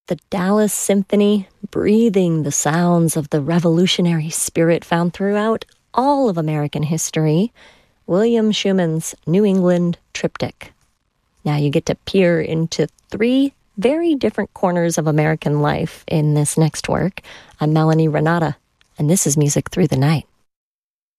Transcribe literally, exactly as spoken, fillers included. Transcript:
the Dallas Symphony, breathing the sounds of the revolutionary spirit found throughout all of American history, William Schumann's New England Triptych. Now you get to peer into three very different corners of American life in this next work. I'm Melanie Renata, and this is Music Through the Night.